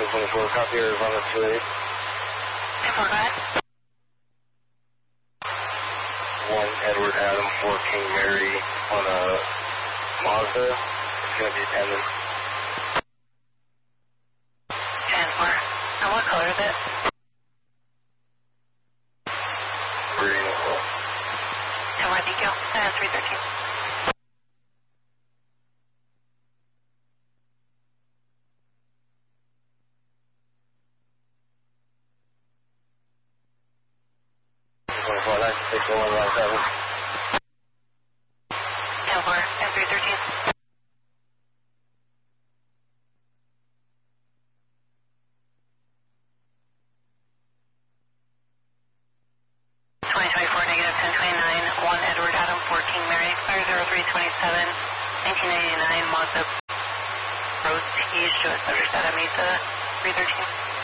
24, copy Arizona 28. 24, go ahead. 1 Edward Adam 4 King Mary on a Mazda. It's going to be pending. 10-4. And what color is it? Green as well. 10-4, thank you. 313. Six one one seven. 10-4 and 313. 2024 negative 1029, 1 Edward Adam 4 King Mary, expires 0327, 1999, Mazda Road T, show us under Santa Mesa 313.